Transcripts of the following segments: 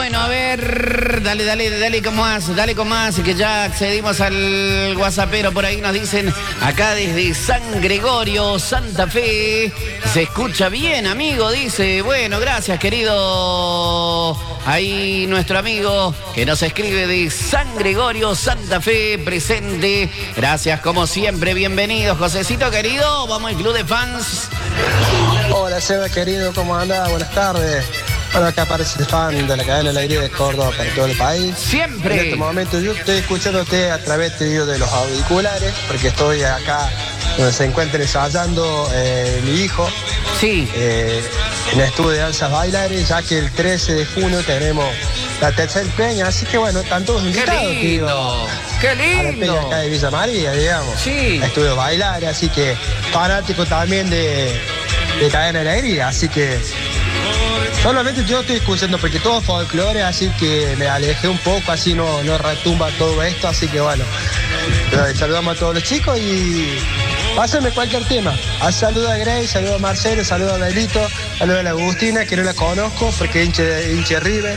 Bueno, a ver, dale con más, que ya accedimos al WhatsAppero. Por ahí nos dicen, acá desde San Gregorio, Santa Fe, se escucha bien, amigo, dice. Bueno, gracias, querido. Ahí nuestro amigo que nos escribe de San Gregorio, Santa Fe, presente. Gracias, como siempre, bienvenidos, Josecito, querido. Vamos al club de fans. Hola, Seba, querido, ¿cómo andás? Buenas tardes. Bueno, acá aparece el fan de la cadena La Alegría de Córdoba para todo el país. Siempre. En este momento yo estoy escuchándote a través de los auriculares, porque estoy acá donde se encuentra ensayando mi hijo. Sí. En el estudio de danzas bailares, ya que el 13 de junio tenemos la tercera peña, así que bueno, están todos invitados. ¡Qué lindo! ¡Qué lindo! A la peña acá de Villa María, digamos. Sí. Estudio bailares, así que fanático también de cadena de Alegría, así que solamente yo estoy escuchando porque todo es folclore, así que me alejé un poco, así no retumba todo esto, así que bueno, saludamos a todos los chicos y pásenme cualquier tema. Saludo a Grace, saludo a Marcelo, saludo a Belito, saludo a la Agustina, que no la conozco porque hinche River.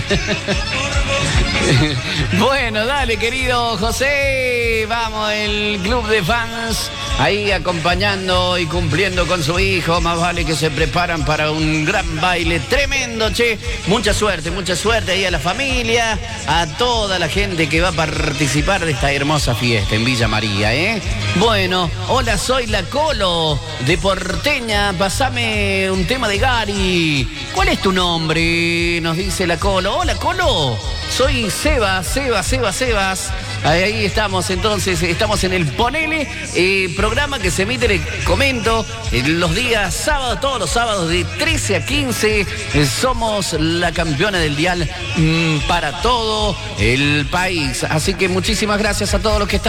Bueno, dale, querido José. Vamos, el club de fans ahí acompañando y cumpliendo con su hijo. Más vale que se preparan para un gran baile tremendo, che. Mucha suerte ahí a la familia, a toda la gente que va a participar de esta hermosa fiesta en Villa María, ¿eh? Bueno, hola, soy la Colo de Porteña. Pasame un tema de Gary. ¿Cuál es tu nombre? Nos dice la Colo. Hola, Colo. Soy Sebas. Ahí estamos, entonces, estamos en el Ponele, programa que se emite, le comento, los días sábados, todos los sábados de 13 a 15, somos la campeona del dial para todo el país. Así que muchísimas gracias a todos los que están